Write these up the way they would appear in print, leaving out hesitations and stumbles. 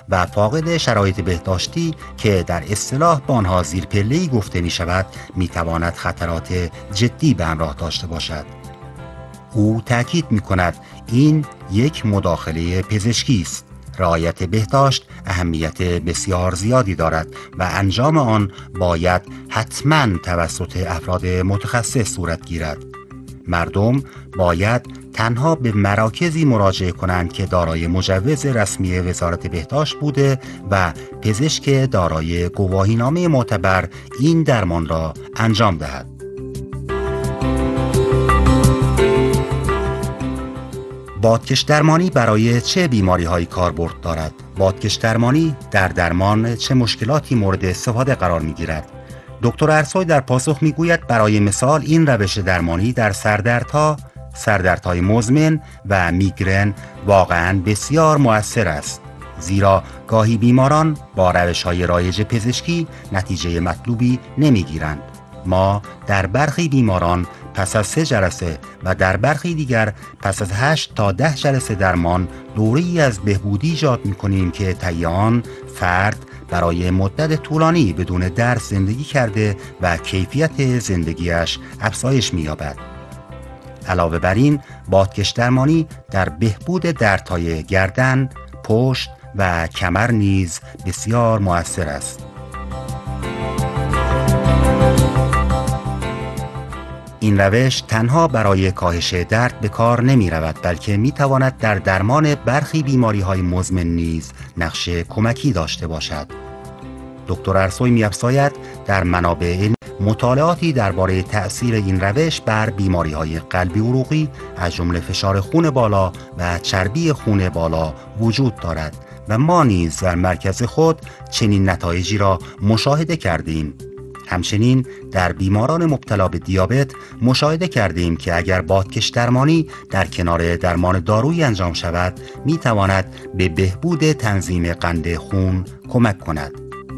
و فاقد شرایط بهداشتی که در اصطلاح به آنها زیرپله‌ای گفته می شود می تواند خطرات جدی به همراه داشته باشد. او تأکید می کند این یک مداخله پزشکی است. رعایت بهداشت اهمیت بسیار زیادی دارد و انجام آن باید حتماً توسط افراد متخصص صورت گیرد. مردم باید تنها به مراکزی مراجعه کنند که دارای مجوز رسمی وزارت بهداشت بوده و پزشک دارای گواهینامه معتبر این درمان را انجام دهد. بادکش درمانی برای چه بیماری‌هایی کاربرد دارد؟ بادکش درمانی در درمان چه مشکلاتی مورد استفاده قرار می‌گیرد؟ دکتر ارسوی در پاسخ می‌گوید برای مثال این روش درمانی در سردردهای مزمن و میگرن واقعاً بسیار مؤثر است، زیرا گاهی بیماران با روش‌های رایج پزشکی نتیجه مطلوبی نمی‌گیرند. ما در برخی بیماران پس از 3 جلسه و در برخی دیگر پس از 8 تا 10 جلسه درمان دوره‌ای از بهبودی ایجاد می‌کنیم که طی آن فرد برای مدت طولانی بدون درد زندگی کرده و کیفیت زندگیش افزایش می‌یابد. علاوه بر این، بادکش درمانی در بهبود دردهای گردن، پشت و کمر نیز بسیار مؤثر است. این روش تنها برای کاهش درد به کار نمی رود، بلکه می تواند در درمان برخی بیماری های مزمن نیز نقش کمکی داشته باشد. دکتر ارسوی می افزاید در منابع علمی مطالعاتی درباره تأثیر این روش بر بیماری های قلبی عروقی از جمله فشار خون بالا و چربی خون بالا وجود دارد و ما نیز در مرکز خود چنین نتایجی را مشاهده کردیم. همچنین در بیماران مبتلا به دیابت مشاهده کردیم که اگر بادکش درمانی در کنار درمان دارویی انجام شود می تواند به بهبود تنظیم قند خون کمک کند.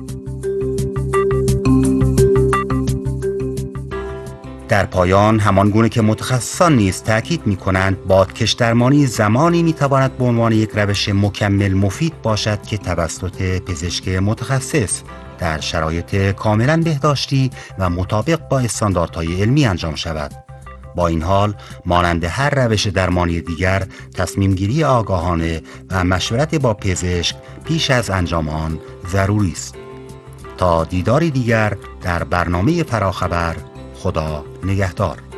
در پایان همان گونه که متخصصان نیز تاکید می کنند بادکش درمانی زمانی می تواند به عنوان یک روش مکمل مفید باشد که توسط پزشک متخصص در شرایط کاملا بهداشتی و مطابق با استانداردهای علمی انجام شود. با این حال مانند هر روش درمانی دیگر تصمیم گیری آگاهانه و مشورت با پزشک پیش از انجام آن ضروری است. تا دیداری دیگر در برنامه فراخبر، خدا نگهدار.